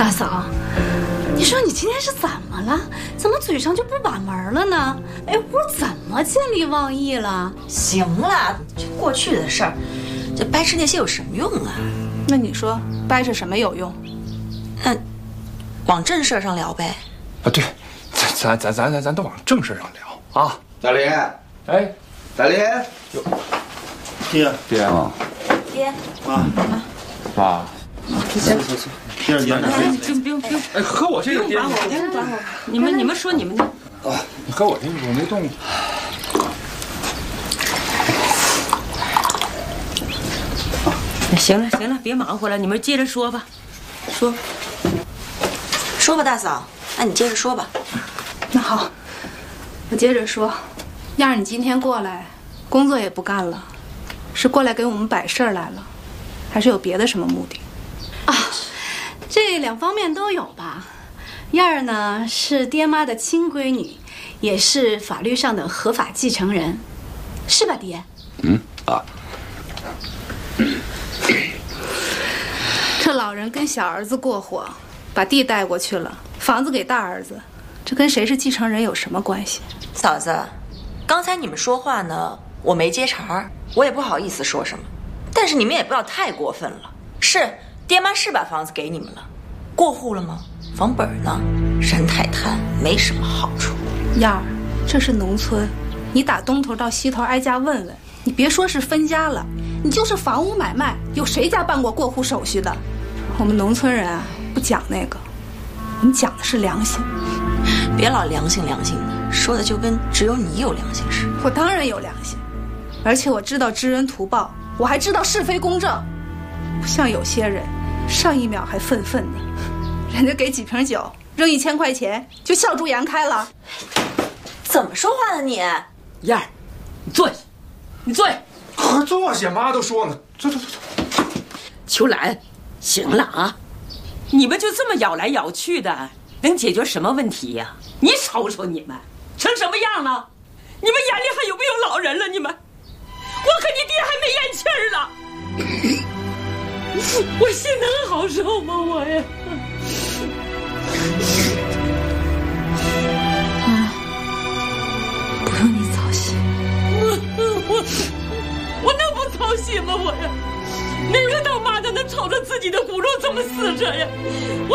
大嫂，你说你今天是怎么了？怎么嘴上就不把门了呢？哎，屋怎么见利忘义了？ 行了，这过去的事儿，这掰扯那些有什么用啊？ 那你说掰扯什么有用？ 那往正事上聊呗。 啊，对，咱都往正事上聊啊。 大林， 哎， 大林， 爹啊， 爹， 爸， 爹是远点。 不用， 哎，喝我这个爹， 不用管我，你们说你们的。 你喝我这个，我没动。 行了，别忙活了，你们接着说吧。 说吧，大嫂，那你接着说吧。 那好，我接着说。燕儿，你今天过来，工作也不干了，是过来给我们摆事儿来了，还是有别的什么目的？ 啊，这两方面都有吧。燕儿呢是爹妈的亲闺女，也是法律上的合法继承人，是吧，爹？ 这老人跟小儿子过火，把地带过去了，房子给大儿子，这跟谁是继承人有什么关系？ 嫂子，刚才你们说话呢，我没接茬儿，我也不好意思说什么，但是你们也不要太过分了。是，爹妈是把房子给你们了，过户了吗？房本呢？人太贪，没什么好处。 燕儿，这是农村，你打东头到西头挨家问问，你别说是分家了，你就是房屋买卖，有谁家办过过户手续的？我们农村人啊，不讲那个，我们讲的是良心。 别老良心的，说的就跟只有你有良心似的。 我当然有良心，而且我知道知恩图报，我还知道是非公正，不像有些人，上一秒还愤愤的，人家给几瓶酒，扔1000块钱就笑逐颜开了。 怎么说话呢你？ 燕儿，你坐下，你坐下。 快坐下，妈都说呢。坐。 秋兰，行了啊，你们就这么咬来咬去的，能解决什么问题呀？你瞅瞅你们成什么样了？你们眼里还有没有老人了？你们，我可你爹还没咽气儿了，我心能好受吗？我呀， 不用你操心。 我能不操心吗？我呀，哪个当妈的能瞅着自己的骨肉这么死着呀？